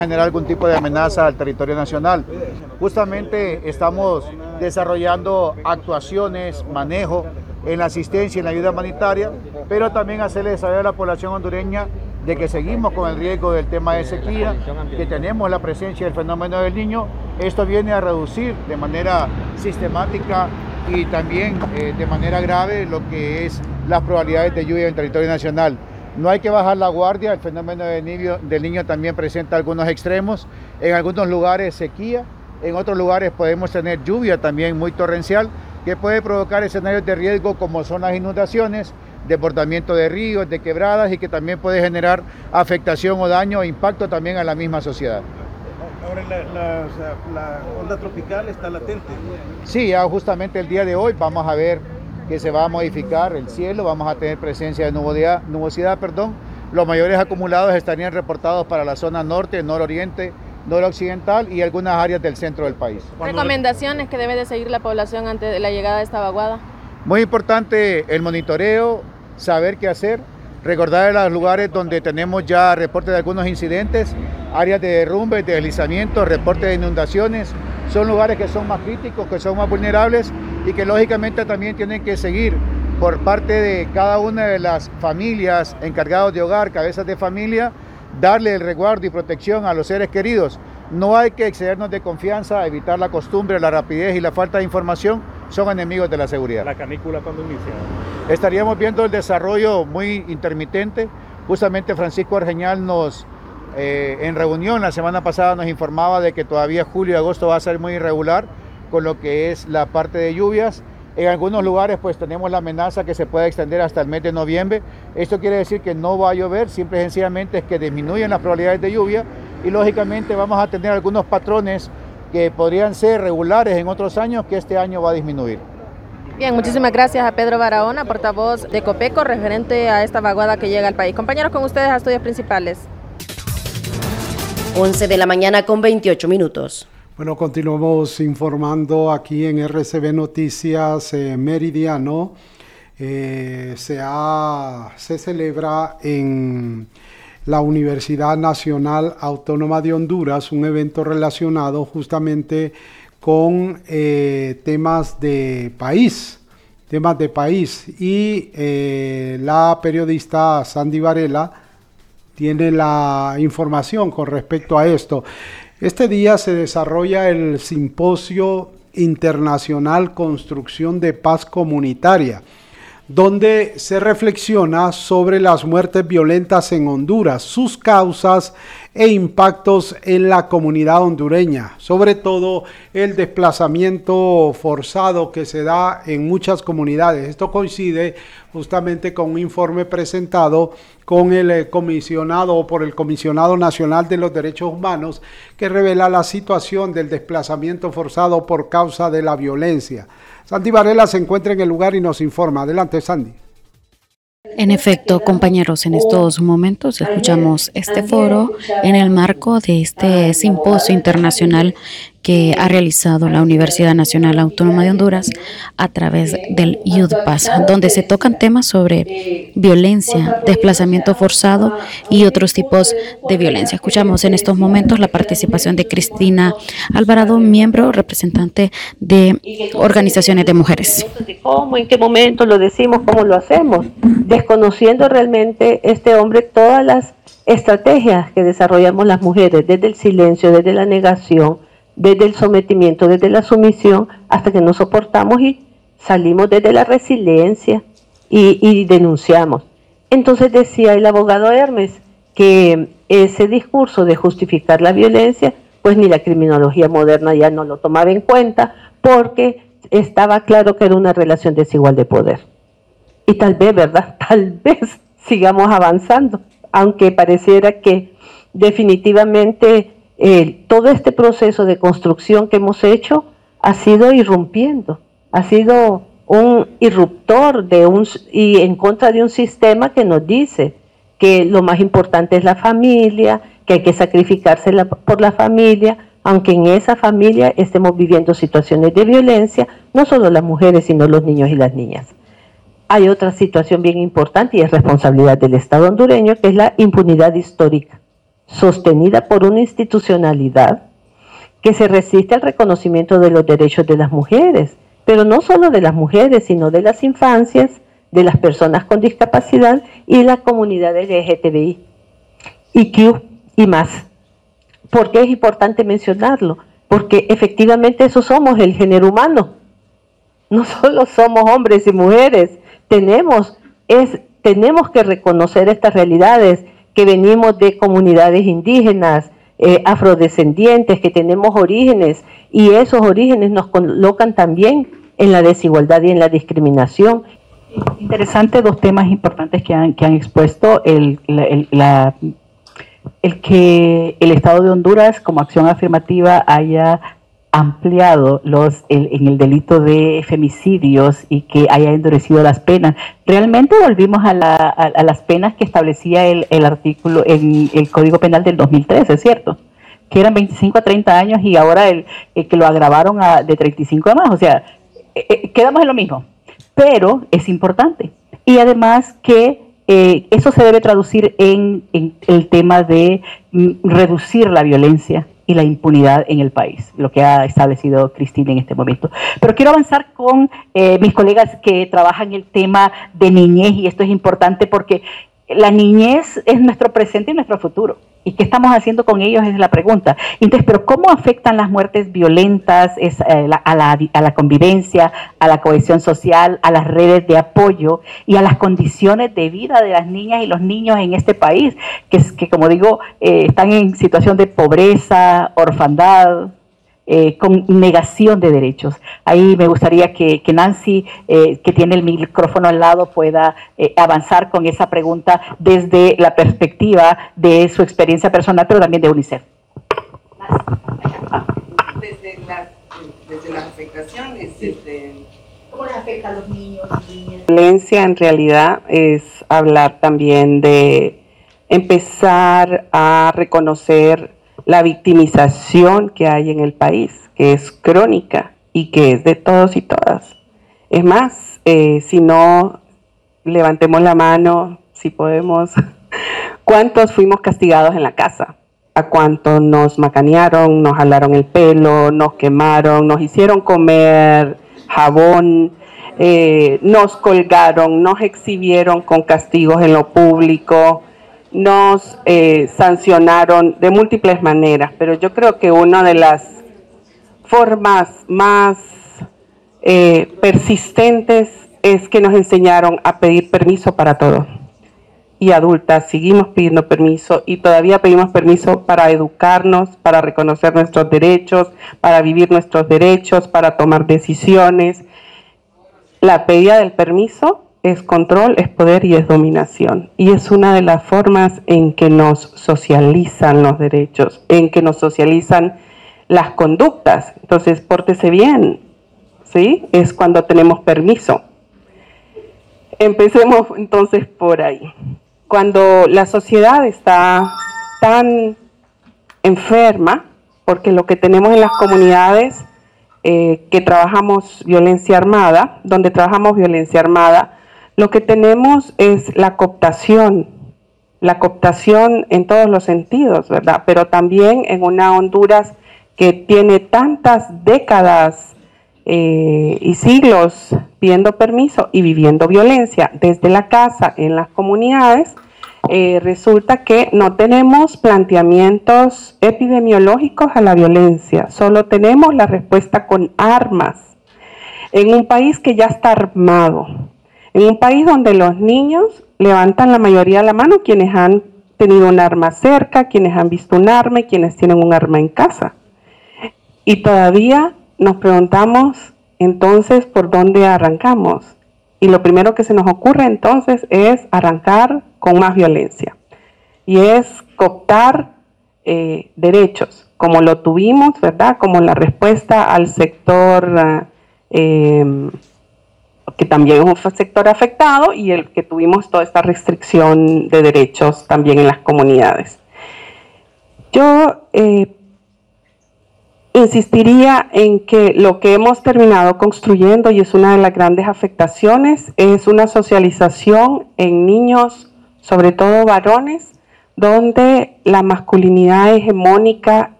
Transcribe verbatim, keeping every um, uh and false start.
generar algún tipo de amenaza al territorio nacional. Justamente estamos desarrollando actuaciones, manejo en la asistencia y en la ayuda humanitaria, pero también hacerle saber a la población hondureña de que seguimos con el riesgo del tema de sequía, que tenemos la presencia del fenómeno del Niño. Esto viene a reducir de manera sistemática y también eh, de manera grave lo que es las probabilidades de lluvia en el territorio nacional. No hay que bajar la guardia, el fenómeno del niño, del niño también presenta algunos extremos, en algunos lugares sequía, en otros lugares podemos tener lluvia también muy torrencial, que puede provocar escenarios de riesgo como son las inundaciones, desbordamiento de ríos, de quebradas y que también puede generar afectación o daño e impacto también a la misma sociedad. Ahora la, la, o sea, la onda tropical está latente. Sí, ya justamente el día de hoy vamos a ver que se va a modificar el cielo, vamos a tener presencia de nubosidad, nubosidad, perdón. Los mayores acumulados estarían reportados para la zona norte, nororiente, noroccidental y algunas áreas del centro del país. ¿Recomendaciones que debe de seguir la población antes de la llegada de esta vaguada? Muy importante el monitoreo, saber qué hacer, recordar los lugares donde tenemos ya reportes de algunos incidentes, áreas de derrumbes, de deslizamientos, reportes de inundaciones. Son lugares que son más críticos, que son más vulnerables y que lógicamente también tienen que seguir por parte de cada una de las familias encargados de hogar, cabezas de familia, darle el resguardo y protección a los seres queridos. No hay que excedernos de confianza, evitar la costumbre, la rapidez y la falta de información son enemigos de la seguridad. ¿La canícula cuándo inicia? Estaríamos viendo el desarrollo muy intermitente. Justamente Francisco Argeñal nos, eh, en reunión la semana pasada nos informaba de que todavía julio y agosto va a ser muy irregular con lo que es la parte de lluvias. En algunos lugares pues tenemos la amenaza que se puede extender hasta el mes de noviembre. Esto quiere decir que no va a llover, simple y sencillamente es que disminuyen las probabilidades de lluvia y lógicamente vamos a tener algunos patrones que podrían ser regulares en otros años que este año va a disminuir. Bien, muchísimas gracias a Pedro Barahona, portavoz de Copeco, referente a esta vaguada que llega al país. Compañeros, con ustedes a Estudios Principales. once de la mañana con veintiocho minutos. Bueno, continuamos informando aquí en R C B Noticias eh, Meridiano. Eh, se, ha, se celebra en la Universidad Nacional Autónoma de Honduras un evento relacionado justamente con eh, temas de país, temas de país. Y eh, la periodista Sandy Varela tiene la información con respecto a esto. Este día se desarrolla el Simposio Internacional Construcción de Paz Comunitaria, donde se reflexiona sobre las muertes violentas en Honduras, sus causas e impactos en la comunidad hondureña, sobre todo el desplazamiento forzado que se da en muchas comunidades. Esto coincide justamente con un informe presentado con el comisionado o por el Comisionado Nacional de los Derechos Humanos que revela la situación del desplazamiento forzado por causa de la violencia. Sandy Varela se encuentra en el lugar y nos informa. Adelante, Sandy. En efecto, compañeros, en estos momentos escuchamos este foro en el marco de este simposio internacional que ha realizado la Universidad Nacional Autónoma de Honduras a través del Youth Pass, donde se tocan temas sobre violencia, desplazamiento forzado y otros tipos de violencia. Escuchamos en estos momentos la participación de Cristina Alvarado, miembro representante de organizaciones de mujeres. ¿Cómo, en qué momento lo decimos, cómo lo hacemos? Desconociendo realmente este hombre todas las estrategias que desarrollamos las mujeres, desde el silencio, desde la negación, desde el sometimiento, desde la sumisión, hasta que nos soportamos y salimos desde la resiliencia y, y denunciamos. Entonces decía el abogado Hermes que ese discurso de justificar la violencia, pues ni la criminología moderna ya no lo tomaba en cuenta, porque estaba claro que era una relación desigual de poder. Y tal vez, ¿verdad? Tal vez sigamos avanzando, aunque pareciera que definitivamente Eh, todo este proceso de construcción que hemos hecho ha sido irrumpiendo, ha sido un irruptor de un, y en contra de un sistema que nos dice que lo más importante es la familia, que hay que sacrificarse la, por la familia, aunque en esa familia estemos viviendo situaciones de violencia, no solo las mujeres, sino los niños y las niñas. Hay otra situación bien importante y es responsabilidad del Estado hondureño, que es la impunidad histórica. sostenida por una institucionalidad que se resiste al reconocimiento de los derechos de las mujeres, pero no solo de las mujeres, sino de las infancias, de las personas con discapacidad y la comunidad L G T B I y Q y más. ¿Por qué es importante mencionarlo? Porque efectivamente eso somos el género humano. No solo somos hombres y mujeres, tenemos, es, tenemos que reconocer estas realidades, que venimos de comunidades indígenas, eh, afrodescendientes, que tenemos orígenes, y esos orígenes nos colocan también en la desigualdad y en la discriminación. Interesante, dos temas importantes que han, que han expuesto, el, la, el, la, el que el Estado de Honduras como acción afirmativa haya ampliado los el, en el delito de femicidios y que haya endurecido las penas. Realmente volvimos a, la, a, a las penas que establecía el, el artículo en el Código Penal del dos mil trece, ¿cierto? Que eran veinticinco a treinta años y ahora el, el que lo agravaron a, de treinta y cinco a más. O sea, eh, quedamos en lo mismo, pero es importante. Y además que eh, eso se debe traducir en, en el tema de mm, reducir la violencia y la impunidad en el país, lo que ha establecido Cristina en este momento. Pero quiero avanzar con eh, mis colegas que trabajan el tema de niñez, y esto es importante porque la niñez es nuestro presente y nuestro futuro. ¿Y qué estamos haciendo con ellos? Es la pregunta. Entonces, ¿pero cómo afectan las muertes violentas es, eh, la, a, la, a la convivencia, a la cohesión social, a las redes de apoyo y a las condiciones de vida de las niñas y los niños en este país? Que, que como digo, eh, están en situación de pobreza, orfandad, eh, con negación de derechos. Ahí me gustaría que, que Nancy, eh, que tiene el micrófono al lado, pueda eh, avanzar con esa pregunta desde la perspectiva de su experiencia personal, pero también de UNICEF. Desde, la, desde las afectaciones, desde... ¿Cómo les afecta a los niños y niñas? La violencia en realidad es hablar también de empezar a reconocer la victimización que hay en el país, que es crónica y que es de todos y todas. Es más, eh, si no, levantemos la mano, si podemos, ¿cuántos fuimos castigados en la casa? ¿A cuántos nos macanearon, nos jalaron el pelo, nos quemaron, nos hicieron comer jabón, eh, nos colgaron, nos exhibieron con castigos en lo público, nos eh, sancionaron de múltiples maneras, pero yo creo que una de las formas más eh, persistentes es que nos enseñaron a pedir permiso para todo. Y adultas seguimos pidiendo permiso y todavía pedimos permiso para educarnos, para reconocer nuestros derechos, para vivir nuestros derechos, para tomar decisiones. La pedida del permiso es control, es poder y es dominación. Y es una de las formas en que nos socializan los derechos, en que nos socializan las conductas. Entonces, pórtese bien, ¿sí? Es cuando tenemos permiso. Empecemos entonces por ahí. Cuando la sociedad está tan enferma, porque lo que tenemos en las comunidades eh, que trabajamos violencia armada, donde trabajamos violencia armada, lo que tenemos es la cooptación, la cooptación en todos los sentidos, ¿verdad? Pero también en una Honduras que tiene tantas décadas eh, y siglos pidiendo permiso y viviendo violencia desde la casa, en las comunidades, eh, resulta que no tenemos planteamientos epidemiológicos a la violencia, solo tenemos la respuesta con armas, en un país que ya está armado. En un país donde los niños levantan la mayoría de la mano, quienes han tenido un arma cerca, quienes han visto un arma y quienes tienen un arma en casa. Y todavía nos preguntamos entonces por dónde arrancamos. Y lo primero que se nos ocurre entonces es arrancar con más violencia. Y es cooptar eh, derechos, como lo tuvimos, ¿verdad? Como la respuesta al sector... Eh, que también es un sector afectado y el que tuvimos toda esta restricción de derechos también en las comunidades. Yo eh, insistiría en que lo que hemos terminado construyendo, y es una de las grandes afectaciones, es una socialización en niños, sobre todo varones, donde la masculinidad hegemónica